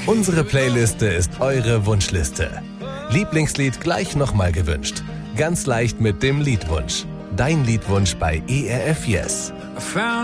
Unsere Playliste ist eure Wunschliste. Lieblingslied gleich nochmal gewünscht. Ganz leicht mit dem Liedwunsch. Dein Liedwunsch bei ERF Yes.